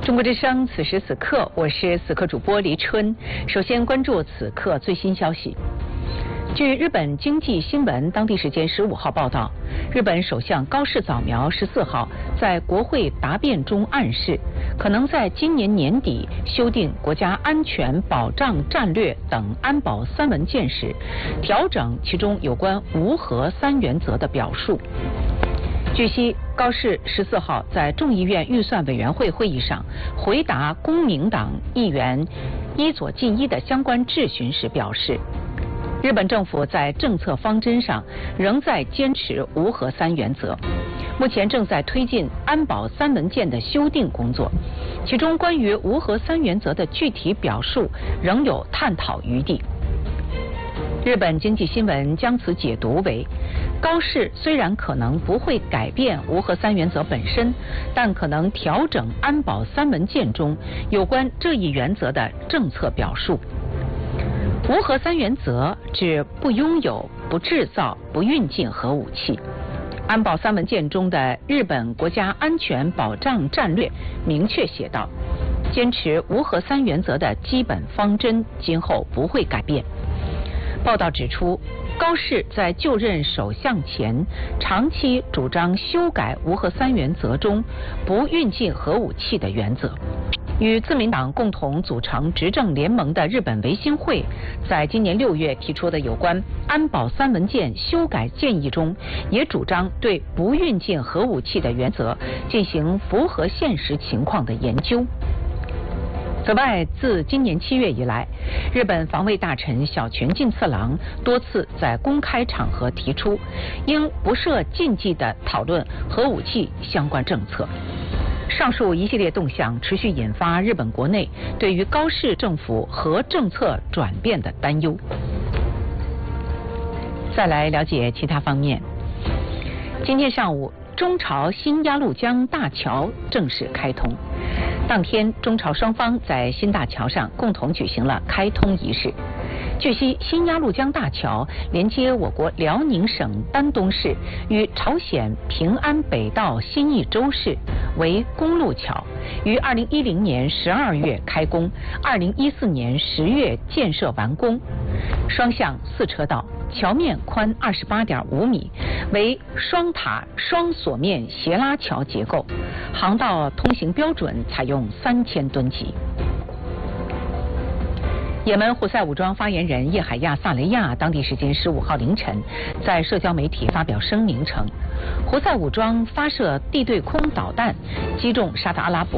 中国之声，此时此刻，我是此刻主播黎春。首先关注此刻最新消息。据日本经济新闻当地时间15号报道，日本首相高市早苗14号在国会答辩中暗示，可能在今年年底修订国家安全保障战略等安保3文件时，调整其中有关无核3原则的表述。据悉，高市14号在众议院预算委员会会议上回答公明党议员伊佐进一的相关质询时表示，日本政府在政策方针上仍在坚持无核3原则，目前正在推进安保3文件的修订工作，其中关于无核3原则的具体表述仍有探讨余地。日本经济新闻将此解读为，高市虽然可能不会改变无核3原则本身，但可能调整安保3文件中有关这一原则的政策表述。无核3原则指不拥有、不制造、不运进核武器。安保3文件中的日本国家安全保障战略明确写道，坚持无核3原则的基本方针今后不会改变。报道指出，高市在就任首相前长期主张修改无核3原则中不运进核武器的原则。与自民党共同组成执政联盟的日本维新会在今年6月提出的有关安保3文件修改建议中，也主张对不运进核武器的原则进行符合现实情况的研究。此外，自今年7月以来，日本防卫大臣小泉进次郎多次在公开场合提出，应不设禁忌地讨论核武器相关政策。上述一系列动向持续引发日本国内对于高市政府核政策转变的担忧。再来了解其他方面。今天上午，中朝新鸭绿江大桥正式开通。当天，中朝双方在新大桥上共同举行了开通仪式。据悉，新鸭绿江大桥连接我国辽宁省丹东市与朝鲜平安北道新义州市，为公路桥，于2010年12月开工，2014年10月建设完工。双向4车道，桥面宽28.5米，为双塔双锁面斜拉桥结构，航道通行标准采用3000吨级。也门胡塞武装发言人叶海亚·萨雷亚当地时间15号凌晨在社交媒体发表声明称，胡塞武装发射地对空导弹击中沙特阿拉伯